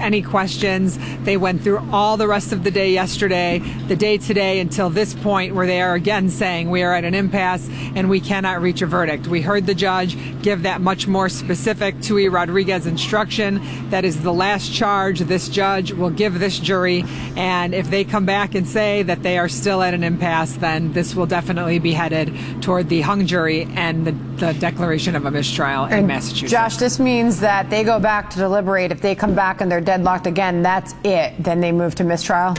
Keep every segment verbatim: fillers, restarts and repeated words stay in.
any questions. They went through all the rest of the day yesterday, the day today, until this point where they are again saying we are at an impasse and we cannot reach a verdict. We heard the judge give that much more specific Tui Rodriguez instruction. That is the last charge this judge will give this jury. And if they come back and say that they are still at an impasse, then this will definitely be headed toward the hung jury and the, the declaration of a mistrial in and Massachusetts. Josh, this means that they go back to deliberate. If they come back and they're deadlocked again, that's it. Then they move to mistrial?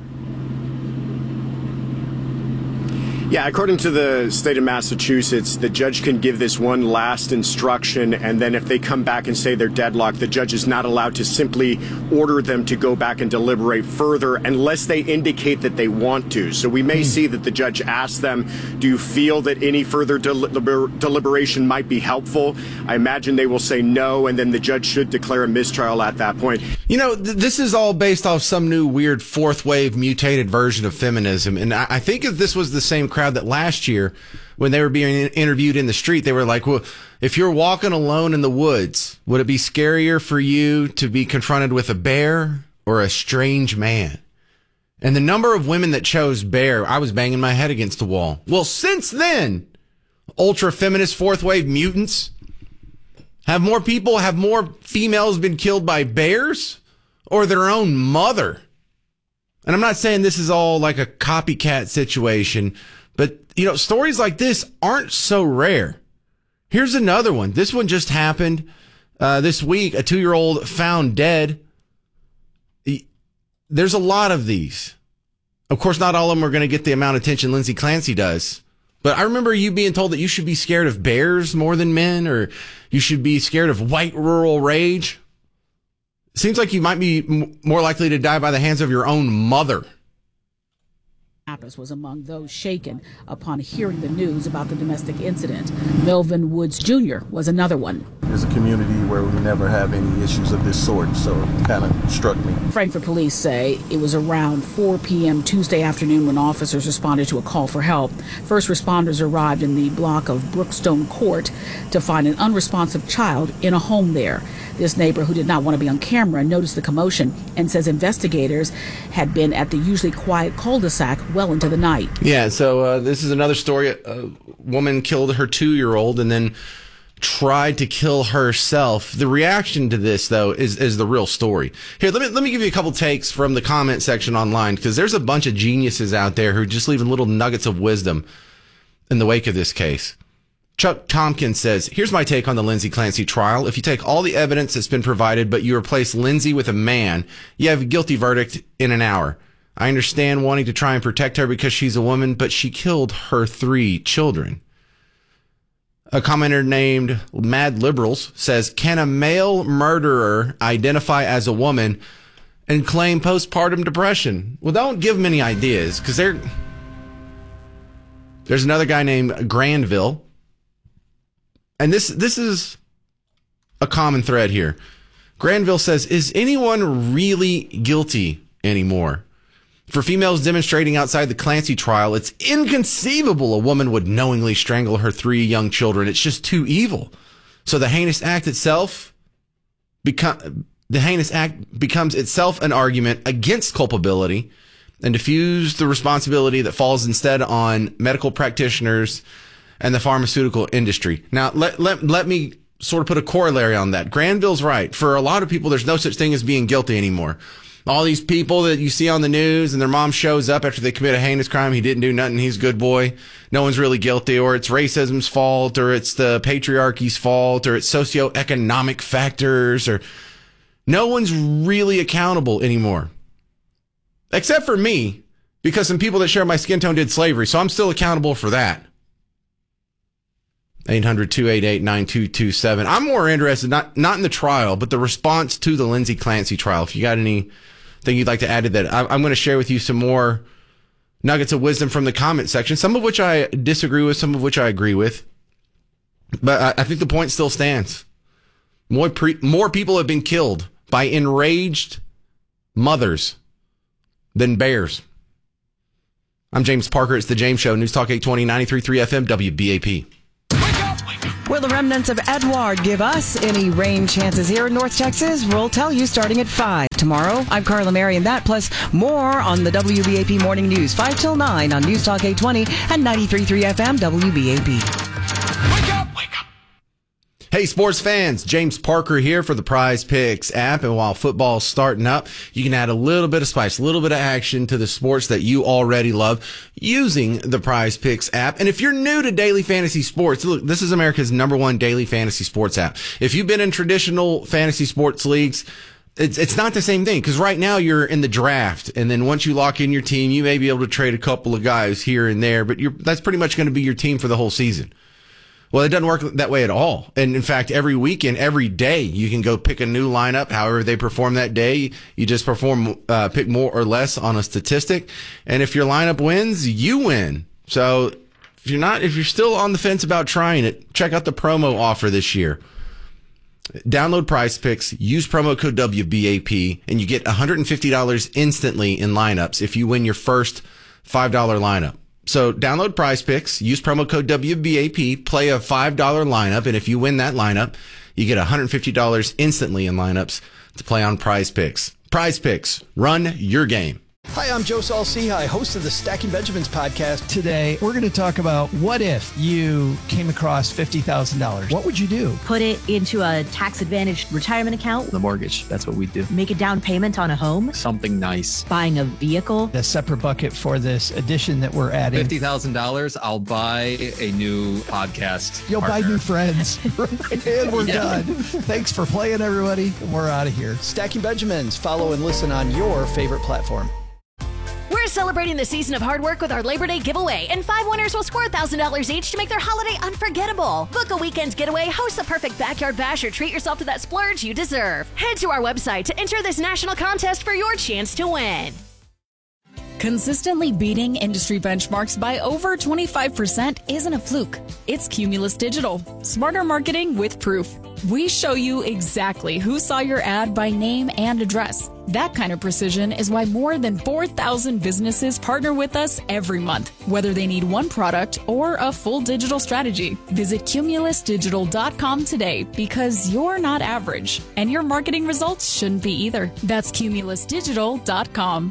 Yeah, according to the state of Massachusetts, the judge can give this one last instruction, and then if they come back and say they're deadlocked, the judge is not allowed to simply order them to go back and deliberate further unless they indicate that they want to. So we may see that the judge asks them, do you feel that any further del- deliberation might be helpful? I imagine they will say no, and then the judge should declare a mistrial at that point. You know, th- this is all based off some new weird fourth wave mutated version of feminism. And I, I think if this was the same crowd that last year, when they were being interviewed in the street, they were like, well, if you're walking alone in the woods, would it be scarier for you to be confronted with a bear or a strange man? And the number of women that chose bear, I was banging my head against the wall. Well, since then, ultra feminist fourth wave mutants, have more people, have more females been killed by bears or their own mother? And I'm not saying this is all like a copycat situation, but, you know, stories like this aren't so rare. Here's another one. This one just happened uh, this week. A two-year-old found dead. There's a lot of these. Of course, not all of them are going to get the amount of attention Lindsay Clancy does. But I remember you being told that you should be scared of bears more than men, or you should be scared of white rural rage. Seems like you might be m- more likely to die by the hands of your own mother. Was among those shaken upon hearing the news about the domestic incident. Melvin Woods Junior was another one. There's a community where we never have any issues of this sort, so it kind of struck me. Frankfort police say it was around four p.m. Tuesday afternoon when officers responded to a call for help. First responders arrived in the block of Brookstone Court to find an unresponsive child in a home there. This neighbor, who did not want to be on camera, noticed the commotion and says investigators had been at the usually quiet cul-de-sac well into the night. Yeah, so uh, this is another story. A woman killed her two-year-old and then tried to kill herself. The reaction to this, though, is, is the real story. Here, let me let me give you a couple takes from the comment section online, because there's a bunch of geniuses out there who are just leaving little nuggets of wisdom in the wake of this case. Chuck Tompkins says, here's my take on the Lindsay Clancy trial. If you take all the evidence that's been provided, but you replace Lindsay with a man, you have a guilty verdict in an hour. I understand wanting to try and protect her because she's a woman, but she killed her three children. A commenter named Mad Liberals says, can a male murderer identify as a woman and claim postpartum depression? Well, don't give them any ideas, because they're... There's another guy named Granville. And this this is a common thread here. Granville says, is anyone really guilty anymore? For females demonstrating outside the Clancy trial, it's inconceivable a woman would knowingly strangle her three young children. It's just too evil. So the heinous act itself become the heinous act becomes itself an argument against culpability and diffuse the responsibility that falls instead on medical practitioners and the pharmaceutical industry. Now, let, let, let me sort of put a corollary on that. Granville's right. For a lot of people, there's no such thing as being guilty anymore. All these people that you see on the news and their mom shows up after they commit a heinous crime. He didn't do nothing. He's a good boy. No one's really guilty, or it's racism's fault, or it's the patriarchy's fault, or it's socioeconomic factors, or no one's really accountable anymore. Except for me, because some people that share my skin tone did slavery. So I'm still accountable for that. eight hundred, two eight eight, nine two two seven. I'm more interested, not not in the trial, but the response to the Lindsay Clancy trial. If you got anything you'd like to add to that, I, I'm going to share with you some more nuggets of wisdom from the comment section, some of which I disagree with, some of which I agree with. But I, I think the point still stands. More, pre, more people have been killed by enraged mothers than bears. I'm James Parker. It's The James Show. News Talk eight twenty, ninety-three point three F M, W B A P. Will the remnants of Edward give us any rain chances here in North Texas? We'll tell you starting at five tomorrow. I'm Carla Mary, and that plus more on the W B A P Morning News, five till nine on News Talk eight twenty and ninety-three point three F M W B A P. Wake up! Wake up! Hey, sports fans, James Parker here for the Prize Picks app. And while football's starting up, you can add a little bit of spice, a little bit of action to the sports that you already love using the Prize Picks app. And if you're new to daily fantasy sports, look, this is America's number one daily fantasy sports app. If you've been in traditional fantasy sports leagues, It's it's not the same thing, because right now you're in the draft, and then once you lock in your team, you may be able to trade a couple of guys here and there, but you're, that's pretty much going to be your team for the whole season. Well, it doesn't work that way at all. And in fact, every weekend, every day, you can go pick a new lineup. However they perform that day, you just perform, uh, pick more or less on a statistic. And if your lineup wins, you win. So if you're not, if you're still on the fence about trying it, check out the promo offer this year. Download Prize Picks, use promo code W B A P, and you get one hundred fifty dollars instantly in lineups if you win your first five dollar lineup. So download Prize Picks, use promo code W B A P, play a five dollar lineup, and if you win that lineup, you get one hundred fifty dollars instantly in lineups to play on Prize Picks. Prize Picks, run your game. Hi, I'm Joe Saul-Sehy, host of the Stacking Benjamins podcast. Today, we're going to talk about what if you came across fifty thousand dollars? What would you do? Put it into a tax-advantaged retirement account. The mortgage, that's what we do. Make a down payment on a home. Something nice. Buying a vehicle. A separate bucket for this addition that we're adding. fifty thousand dollars, I'll buy a new podcast You'll partner. buy new friends. And we're Yeah. done. Thanks for playing, everybody. We're out of here. Stacking Benjamins. Follow and listen on your favorite platform. We're celebrating the season of hard work with our Labor Day giveaway, and five winners will score one thousand dollars each to make their holiday unforgettable. Book a weekend getaway, host the perfect backyard bash, or treat yourself to that splurge you deserve. Head to our website to enter this national contest for your chance to win. Consistently beating industry benchmarks by over twenty-five percent isn't a fluke. It's Cumulus Digital. Smarter marketing with proof. We show you exactly who saw your ad by name and address. That kind of precision is why more than four thousand businesses partner with us every month, whether they need one product or a full digital strategy. Visit cumulus digital dot com today, because you're not average, and your marketing results shouldn't be either. That's cumulus digital dot com.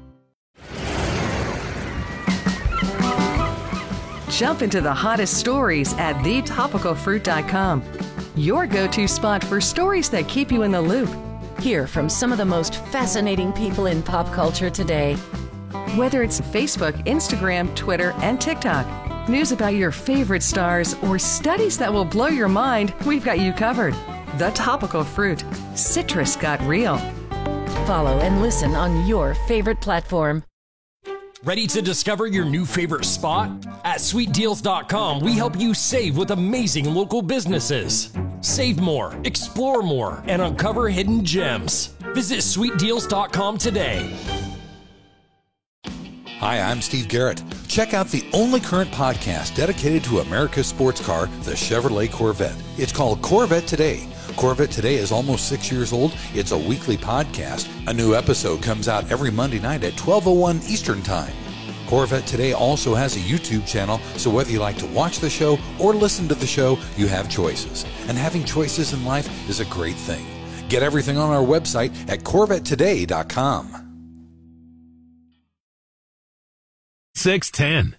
Jump into the hottest stories at the topical fruit dot com. Your go-to spot for stories that keep you in the loop. Hear from some of the most fascinating people in pop culture today. Whether it's Facebook, Instagram, Twitter, and TikTok, news about your favorite stars, or studies that will blow your mind, we've got you covered. The Topical Fruit. Citrus got real. Follow and listen on your favorite platform. Ready to discover your new favorite spot? At sweet deals dot com, we help you save with amazing local businesses. Save more, explore more, and uncover hidden gems. Visit sweet deals dot com today. Hi, I'm Steve Garrett. Check out the only current podcast dedicated to America's sports car, the Chevrolet Corvette. It's called Corvette Today. Corvette Today is almost six years old. It's a weekly podcast. A new episode comes out every Monday night at twelve oh one Eastern Time. Corvette Today also has a YouTube channel, so whether you like to watch the show or listen to the show, you have choices. And having choices in life is a great thing. Get everything on our website at corvette today dot com. six ten.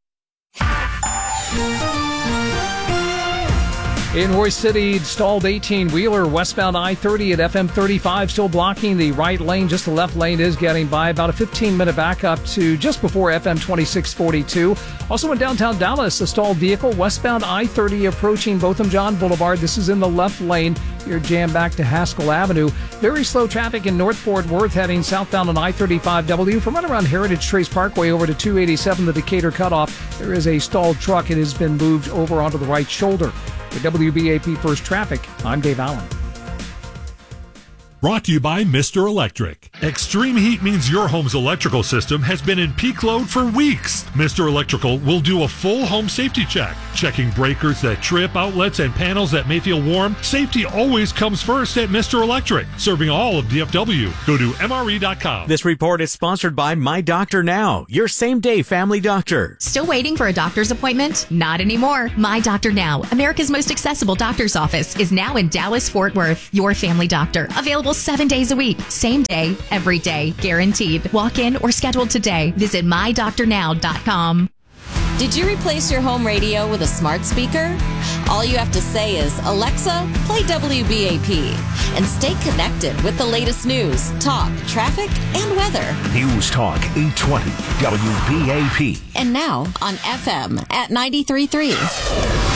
In Royce City, stalled eighteen-wheeler westbound I thirty at F M thirty-five, still blocking the right lane. Just the left lane is getting by. About a fifteen-minute backup to just before F M twenty-six forty-two. Also in downtown Dallas, a stalled vehicle westbound I thirty approaching Botham Jean Boulevard. This is in the left lane. You're jammed back to Haskell Avenue. Very slow traffic in North Fort Worth heading southbound on I thirty-five W from right around Heritage Trace Parkway over to two eighty-seven, the Decatur cutoff. There is a stalled truck. It has been moved over onto the right shoulder. For W B A P First Traffic, I'm Dave Allen. Brought to you by Mister Electric. Extreme heat means your home's electrical system has been in peak load for weeks. Mister Electrical will do a full home safety check, checking breakers that trip, outlets, and panels that may feel warm. Safety always comes first at Mister Electric, serving all of D F W. Go to M R E dot com. This report is sponsored by My Doctor Now, your same-day family doctor. Still waiting for a doctor's appointment? Not anymore. My Doctor Now, America's most accessible doctor's office, is now in Dallas, Fort Worth. Your family doctor. Available seven days a week. Same day, every day. Guaranteed. Walk in or schedule today. Visit my doctor now dot com. Did you replace your home radio with a smart speaker? All you have to say is, Alexa, play W B A P. And stay connected with the latest news, talk, traffic, and weather. News Talk eight twenty W B A P. And now on F M at ninety-three point three.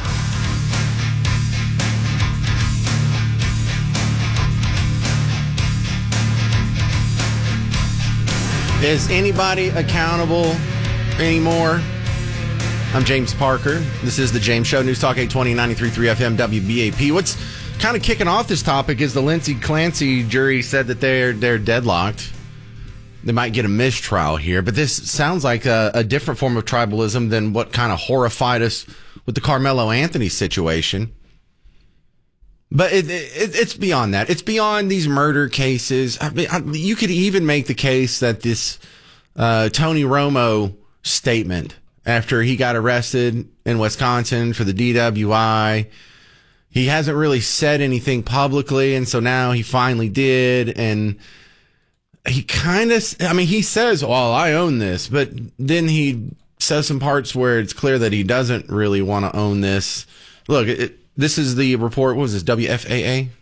Is anybody accountable anymore? I'm James Parker. This is the James Show. News Talk eight twenty, ninety-three point three F M, W B A P. What's kind of kicking off this topic is the Lindsay Clancy jury said that they're they're deadlocked. They might get a mistrial here, but this sounds like a, a different form of tribalism than what kind of horrified us with the Carmelo Anthony situation. But it, it, it's beyond that. It's beyond these murder cases. I mean, I, you could even make the case that this uh, Tony Romo statement after he got arrested in Wisconsin for the D W I, he hasn't really said anything publicly, and so now he finally did, and he kind of, I mean, he says, well, I own this, but then he says some parts where it's clear that he doesn't really want to own this. Look, it, this is the report. What was this? W F A A?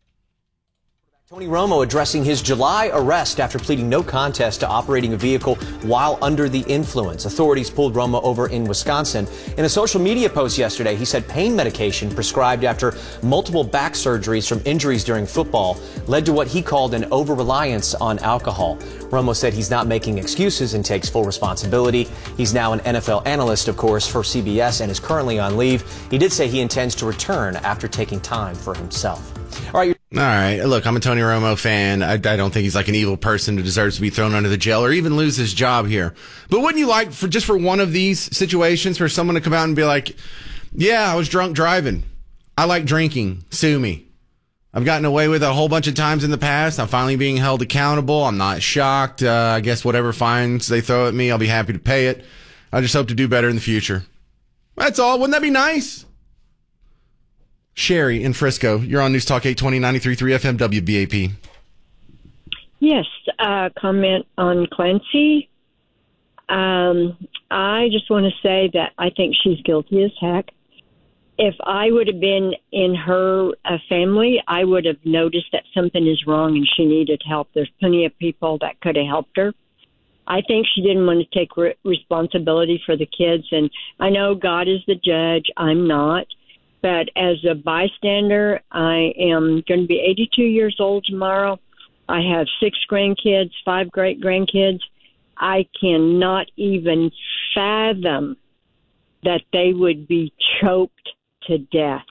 Tony Romo addressing his July arrest after pleading no contest to operating a vehicle while under the influence. Authorities pulled Romo over in Wisconsin. In a social media post yesterday, he said pain medication prescribed after multiple back surgeries from injuries during football led to what he called an over-reliance on alcohol. Romo said he's not making excuses and takes full responsibility. He's now an N F L analyst, of course, for C B S and is currently on leave. He did say he intends to return after taking time for himself. All right. All right. Look, I'm a Tony Romo fan. I, I don't think he's like an evil person who deserves to be thrown under the jail or even lose his job here. But wouldn't you like for just for one of these situations for someone to come out and be like, yeah, I was drunk driving. I like drinking. Sue me. I've gotten away with it a whole bunch of times in the past. I'm finally being held accountable. I'm not shocked. Uh, I guess whatever fines they throw at me, I'll be happy to pay it. I just hope to do better in the future. That's all. Wouldn't that be nice? Sherry in Frisco, you're on News Talk eight twenty, ninety-three point three F M, W B A P. Yes, uh, comment on Clancy. Um, I just want to say that I think she's guilty as heck. If I would have been in her uh, family, I would have noticed that something is wrong and she needed help. There's plenty of people that could have helped her. I think she didn't want to take re- responsibility for the kids. And I know God is the judge. I'm not. But as a bystander, I am going to be eighty-two years old tomorrow. I have six grandkids, five great-grandkids. I cannot even fathom that they would be choked to death.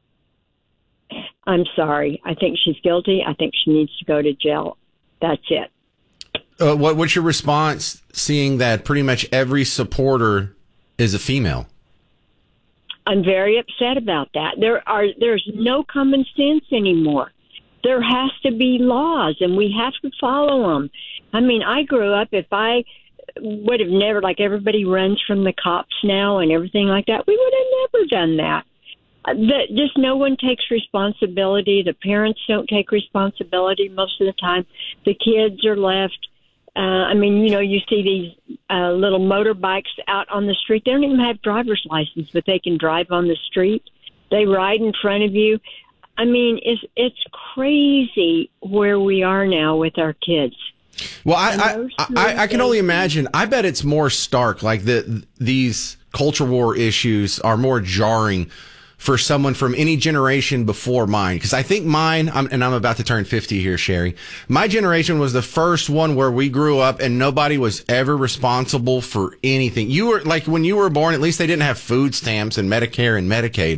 I'm sorry. I think she's guilty. I think she needs to go to jail. That's it. Uh, what, what's your response seeing that pretty much every supporter is a female? I'm very upset about that. There are there's no common sense anymore. There has to be laws, and we have to follow them. I mean, I grew up, if I would have never, like everybody runs from the cops now and everything like that, we would have never done that. The, just no one takes responsibility. The parents don't take responsibility most of the time. The kids are left. Uh, I mean, you know, you see these uh, little motorbikes out on the street. They don't even have driver's license, but they can drive on the street. They ride in front of you. I mean, it's it's crazy where we are now with our kids. Well, I I, I, I can only imagine. I bet it's more stark. Like the these culture war issues are more jarring for someone from any generation before mine. Because I think mine, I'm, and I'm about to turn fifty here, Sherry. My generation was the first one where we grew up and nobody was ever responsible for anything. You were like when you were born, at least they didn't have food stamps and Medicare and Medicaid.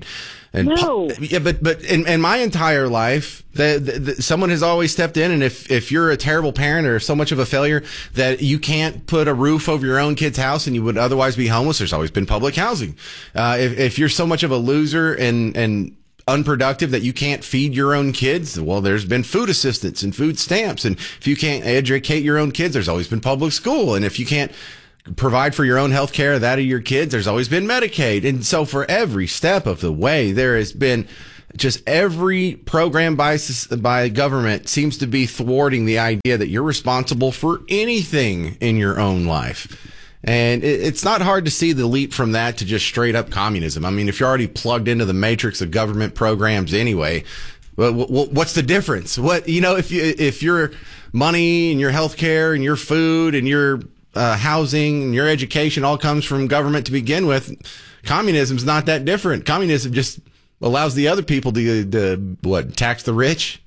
And No. po- yeah, but but in, in my entire life, the, the, the, someone has always stepped in. And if if you're a terrible parent or so much of a failure that you can't put a roof over your own kid's house and you would otherwise be homeless, there's always been public housing. Uh, if if you're so much of a loser and and unproductive that you can't feed your own kids, well, there's been food assistance and food stamps. And if you can't educate your own kids, there's always been public school. And if you can't provide for your own health care, that of your kids, there's always been Medicaid. And so for every step of the way, there has been just every program by, by government seems to be thwarting the idea that you're responsible for anything in your own life. And it, it's not hard to see the leap from that to just straight up communism. I mean, if you're already plugged into the matrix of government programs anyway, well, what's the difference? What, you know, if you, if your money and your health care and your food and your Uh, housing and your education all comes from government to begin with, communism's not that different. Communism just allows the other people to, to what, tax the rich.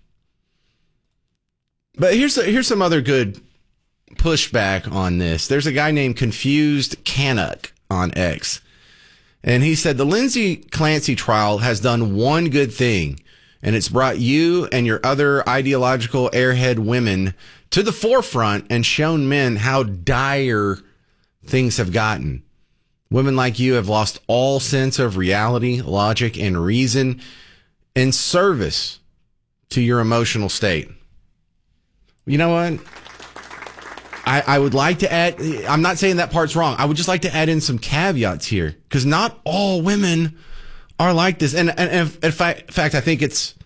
But here's here's some other good pushback on this. There's a guy named Confused Canuck on X, and he said the Lindsay Clancy trial has done one good thing, and it's brought you and your other ideological airhead women to the forefront and shown men how dire things have gotten. Women like you have lost all sense of reality, logic, and reason in service to your emotional state. You know what? I, I would like to add, I'm not saying that part's wrong. I would just like to add in some caveats here, because not all women are like this. And, and, and in fact, in fact, I think it's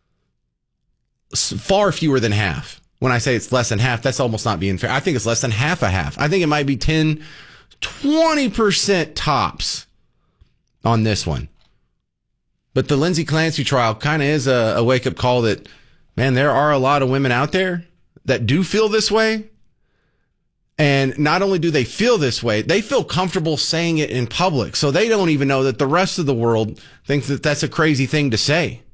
far fewer than half. When I say it's less than half, that's almost not being fair. I think it's less than half a half. I think it might be ten, twenty percent tops on this one. But the Lindsay Clancy trial kind of is a, a wake-up call that, man, there are a lot of women out there that do feel this way. And not only do they feel this way, they feel comfortable saying it in public. So they don't even know that the rest of the world thinks that that's a crazy thing to say.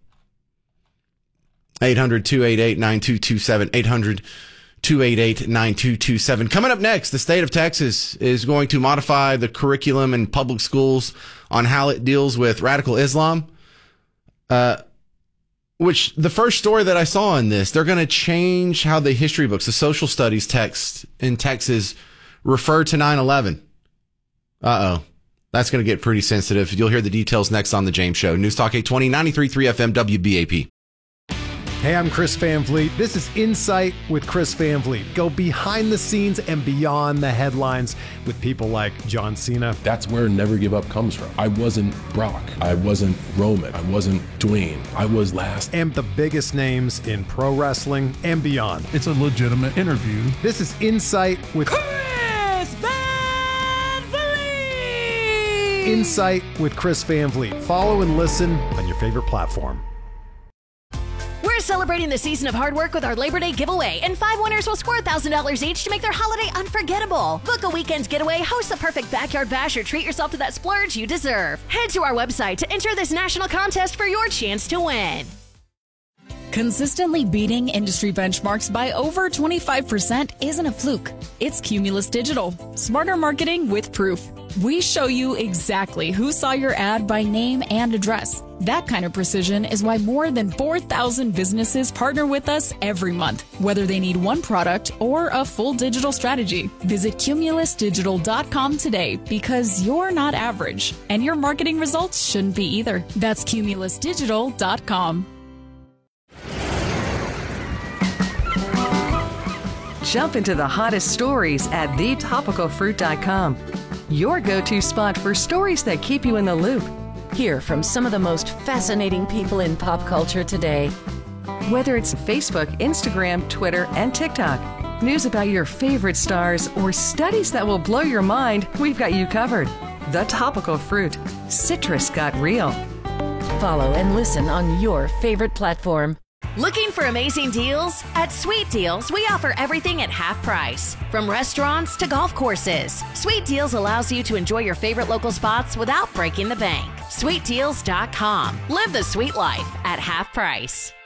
eight hundred, two eight eight, nine two two seven, eight hundred, two eight eight, nine two two seven. Coming up next, the state of Texas is going to modify the curriculum in public schools on how it deals with radical Islam. Uh, which the first story that I saw in this, they're going to change how the history books, the social studies text in Texas refer to nine eleven. Uh-oh. That's going to get pretty sensitive. You'll hear the details next on The James Show. News Talk eight twenty, ninety-three point three F M, W B A P. Hey, I'm Chris Van Vliet. This is Insight with Chris Van Vliet. Go behind the scenes and beyond the headlines with people like John Cena. That's where Never Give Up comes from. I wasn't Brock. I wasn't Roman. I wasn't Dwayne. I was last. And the biggest names in pro wrestling and beyond. It's a legitimate interview. This is Insight with Chris Van Vliet. Insight with Chris Van Vliet. Follow and listen on your favorite platform. We're celebrating the season of hard work with our Labor Day giveaway, and five winners will score one thousand dollars each to make their holiday unforgettable. Book a weekend getaway, host the perfect backyard bash, or treat yourself to that splurge you deserve. Head to our website to enter this national contest for your chance to win. Consistently beating industry benchmarks by over twenty-five percent isn't a fluke. It's Cumulus Digital. Smarter marketing with proof. We show you exactly who saw your ad by name and address. That kind of precision is why more than four thousand businesses partner with us every month, whether they need one product or a full digital strategy. Visit cumulus digital dot com today, because you're not average, and your marketing results shouldn't be either. That's cumulus digital dot com. Jump into the hottest stories at the topical fruit dot com. Your go-to spot for stories that keep you in the loop. Hear from some of the most fascinating people in pop culture today. Whether it's Facebook, Instagram, Twitter, and TikTok, news about your favorite stars, or studies that will blow your mind, we've got you covered. The Topical Fruit. Citrus got real. Follow and listen on your favorite platform. Looking for amazing deals? At Sweet Deals, we offer everything at half price. From restaurants to golf courses, Sweet Deals allows you to enjoy your favorite local spots without breaking the bank. sweet deals dot com. Live the sweet life at half price.